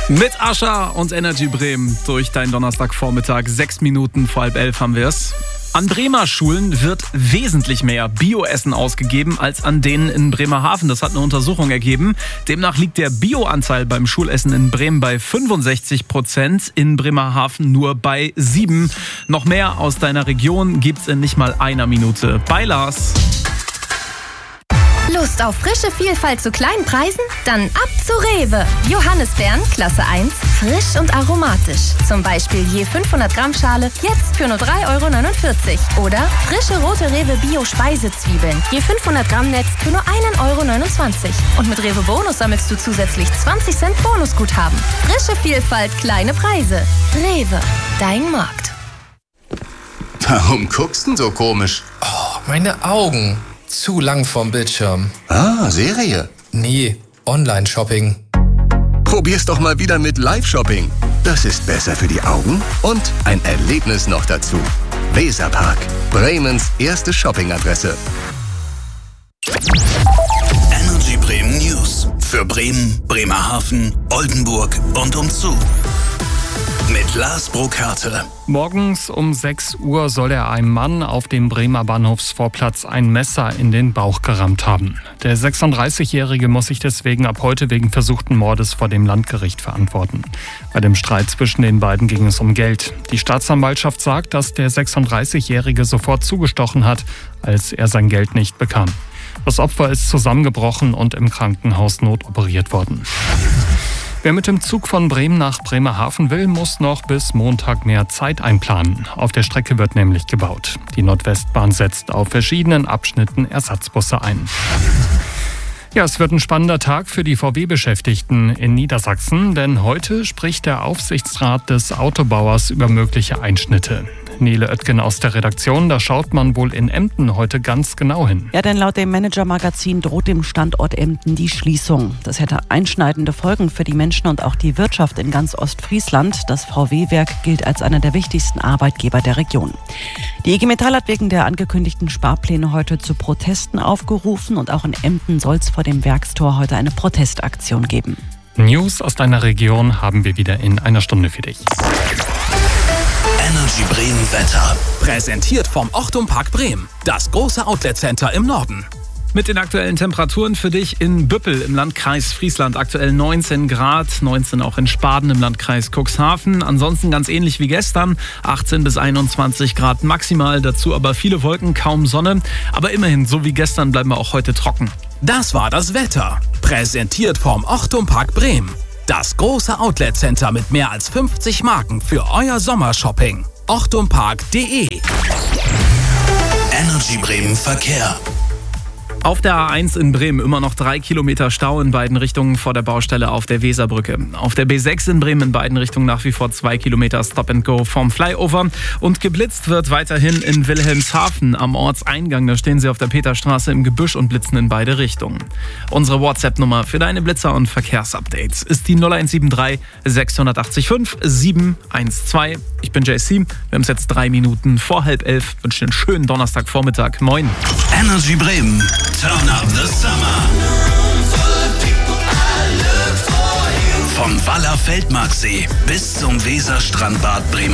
Mit Ascha und Energy Bremen durch deinen Donnerstagvormittag. 6 Minuten vor 10:30 haben wir es. An Bremer Schulen wird wesentlich mehr Bio-Essen ausgegeben als an denen in Bremerhaven. Das hat eine Untersuchung ergeben. Demnach liegt der Bio-Anteil beim Schulessen in Bremen bei 65%, in Bremerhaven nur bei 7%. Noch mehr aus deiner Region gibt's in nicht mal einer Minute. Bei Lars. Lust auf frische Vielfalt zu kleinen Preisen? Dann ab zu Rewe. Johannisbeeren, Klasse 1, frisch und aromatisch. Zum Beispiel je 500 Gramm Schale, jetzt für nur 3,49 €. Oder frische rote Rewe Bio-Speisezwiebeln, je 500 Gramm Netz für nur 1,29 €. Und mit Rewe Bonus sammelst du zusätzlich 20 Cent Bonusguthaben. Frische Vielfalt, kleine Preise. Rewe, dein Markt. Warum guckst du denn so komisch? Oh, meine Augen. Zu lang vom Bildschirm. Ah, Serie? Nee, Online-Shopping. Probier's doch mal wieder mit Live-Shopping. Das ist besser für die Augen und ein Erlebnis noch dazu. Weserpark, Bremens erste Shoppingadresse. Energy Bremen News. Für Bremen, Bremerhaven, Oldenburg und umzu. Mit Lars Burkhardt. Morgens um 6 Uhr soll er einem Mann auf dem Bremer Bahnhofsvorplatz ein Messer in den Bauch gerammt haben. Der 36-Jährige muss sich deswegen ab heute wegen versuchten Mordes vor dem Landgericht verantworten. Bei dem Streit zwischen den beiden ging es um Geld. Die Staatsanwaltschaft sagt, dass der 36-Jährige sofort zugestochen hat, als er sein Geld nicht bekam. Das Opfer ist zusammengebrochen und im Krankenhaus notoperiert worden. Wer mit dem Zug von Bremen nach Bremerhaven will, muss noch bis Montag mehr Zeit einplanen. Auf der Strecke wird nämlich gebaut. Die Nordwestbahn setzt auf verschiedenen Abschnitten Ersatzbusse ein. Ja, es wird ein spannender Tag für die VW-Beschäftigten in Niedersachsen, denn heute spricht der Aufsichtsrat des Autobauers über mögliche Einschnitte. Nele Oetken aus der Redaktion, da schaut man wohl in Emden heute ganz genau hin. Ja, denn laut dem Manager-Magazin droht dem Standort Emden die Schließung. Das hätte einschneidende Folgen für die Menschen und auch die Wirtschaft in ganz Ostfriesland. Das VW-Werk gilt als einer der wichtigsten Arbeitgeber der Region. Die IG Metall hat wegen der angekündigten Sparpläne heute zu Protesten aufgerufen und auch in Emden soll es vor dem Werkstor heute eine Protestaktion geben. News aus deiner Region haben wir wieder in einer Stunde für dich. Energy Bremen Wetter. Präsentiert vom Ochtum Park Bremen. Das große Outlet-Center im Norden. Mit den aktuellen Temperaturen für dich in Büppel im Landkreis Friesland. Aktuell 19 Grad, 19 auch in Spaden im Landkreis Cuxhaven. Ansonsten ganz ähnlich wie gestern, 18 bis 21 Grad maximal. Dazu aber viele Wolken, kaum Sonne. Aber immerhin, so wie gestern, bleiben wir auch heute trocken. Das war das Wetter. Präsentiert vom Ochtum Park Bremen. Das große Outlet-Center mit mehr als 50 Marken für euer Sommershopping. ochtumpark.de. Energy Bremen Verkehr. Auf der A1 in Bremen immer noch 3 Kilometer Stau in beiden Richtungen vor der Baustelle auf der Weserbrücke. Auf der B6 in Bremen in beiden Richtungen nach wie vor 2 Kilometer Stop and Go vom Flyover. Und geblitzt wird weiterhin in Wilhelmshaven am Ortseingang. Da stehen sie auf der Peterstraße im Gebüsch und blitzen in beide Richtungen. Unsere WhatsApp-Nummer für deine Blitzer- und Verkehrsupdates ist die 0173 685 712. Ich bin JC. Wir haben es jetzt 3 Minuten vor 10:30. Wünsche dir einen schönen Donnerstagvormittag. Moin. Energy Bremen. Turn up the summer. Vom Waller Feldmarksee bis zum Weserstrandbad Bremerhaven.